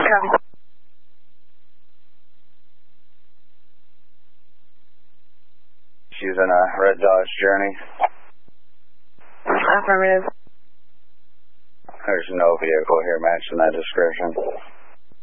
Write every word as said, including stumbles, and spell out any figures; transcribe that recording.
Copy. She's in a red Dodge Journey. Affirmative. There's no vehicle here matching that description.